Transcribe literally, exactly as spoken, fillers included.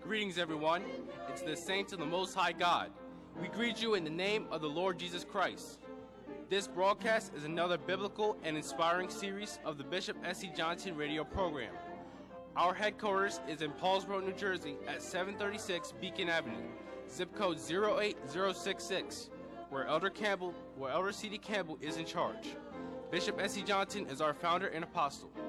Greetings, everyone. It's the saints of the Most High God. We greet you in the name of the Lord Jesus Christ. This broadcast is another biblical and inspiring series of the Bishop S C Johnson radio program. Our headquarters is in Paulsboro, New Jersey at seven thirty-six Beacon Avenue, zip code zero eight zero six six, where Elder Campbell, where Elder C D Campbell is in charge. Bishop S C Johnson is our founder and apostle.